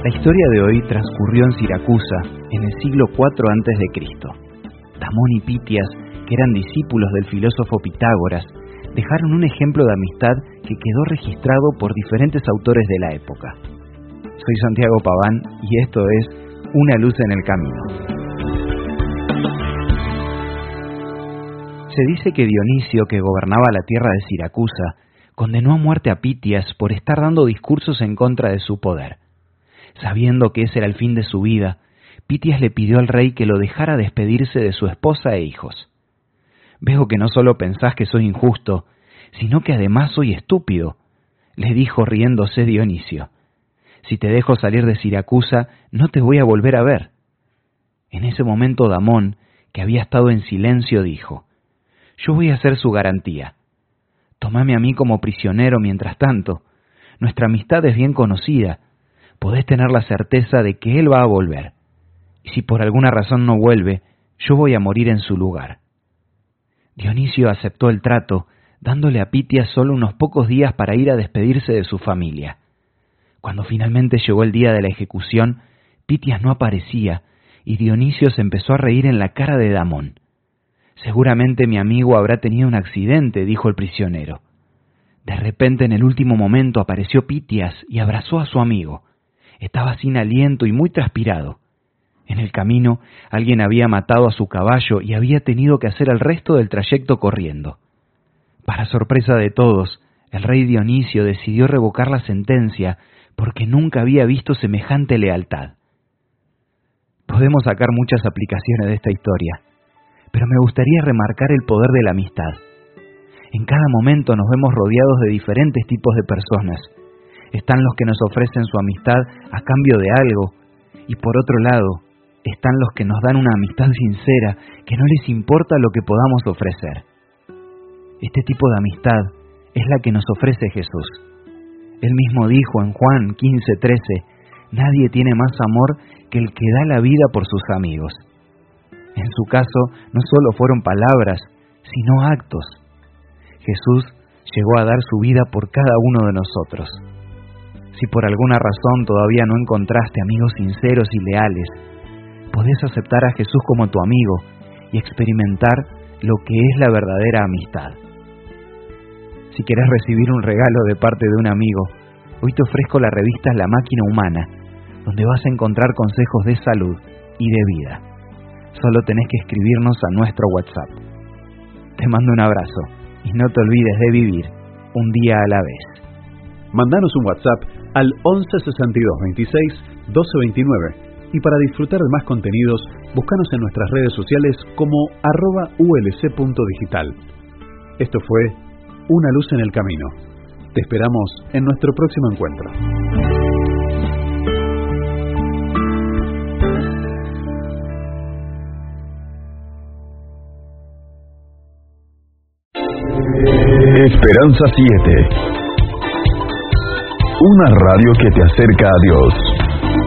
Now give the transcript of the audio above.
La historia de hoy transcurrió en Siracusa, en el siglo IV a.C. Damón y Pitias, que eran discípulos del filósofo Pitágoras, dejaron un ejemplo de amistad que quedó registrado por diferentes autores de la época. Soy Santiago Paván y esto es Una luz en el camino. Se dice que Dionisio, que gobernaba la tierra de Siracusa, condenó a muerte a Pitias por estar dando discursos en contra de su poder. Sabiendo que ese era el fin de su vida, Pitias le pidió al rey que lo dejara despedirse de su esposa e hijos. «Veo que no solo pensás que soy injusto, sino que además soy estúpido», le dijo riéndose Dionisio. «Si te dejo salir de Siracusa, no te voy a volver a ver». En ese momento Damón, que había estado en silencio, dijo: «Yo voy a ser su garantía. Tomame a mí como prisionero mientras tanto. Nuestra amistad es bien conocida. Podés tener la certeza de que él va a volver. Y si por alguna razón no vuelve, yo voy a morir en su lugar». Dionisio aceptó el trato, dándole a Pitias solo unos pocos días para ir a despedirse de su familia. Cuando finalmente llegó el día de la ejecución, Pitias no aparecía, y Dionisio se empezó a reír en la cara de Damón. «Seguramente mi amigo habrá tenido un accidente», dijo el prisionero. De repente, en el último momento, apareció Pitias y abrazó a su amigo. Estaba sin aliento y muy transpirado. En el camino, alguien había matado a su caballo y había tenido que hacer el resto del trayecto corriendo. Para sorpresa de todos, el rey Dionisio decidió revocar la sentencia porque nunca había visto semejante lealtad. Podemos sacar muchas aplicaciones de esta historia, pero me gustaría remarcar el poder de la amistad. En cada momento nos vemos rodeados de diferentes tipos de personas. Están los que nos ofrecen su amistad a cambio de algo, y por otro lado, están los que nos dan una amistad sincera que no les importa lo que podamos ofrecer. Este tipo de amistad es la que nos ofrece Jesús. Él mismo dijo en Juan 15:13, «Nadie tiene más amor que el que da la vida por sus amigos». En su caso, no solo fueron palabras, sino actos. Jesús llegó a dar su vida por cada uno de nosotros. Si por alguna razón todavía no encontraste amigos sinceros y leales, podés aceptar a Jesús como tu amigo y experimentar lo que es la verdadera amistad. Si querés recibir un regalo de parte de un amigo, hoy te ofrezco la revista La Máquina Humana, donde vas a encontrar consejos de salud y de vida. Solo tenés que escribirnos a nuestro WhatsApp. Te mando un abrazo y no te olvides de vivir un día a la vez. Mandanos un WhatsApp al 11 62 26 12 29 y para disfrutar de más contenidos, búscanos en nuestras redes sociales como @ulc.digital. Esto fue Una luz en el camino. Te esperamos en nuestro próximo encuentro. Esperanza 7. Una radio que te acerca a Dios.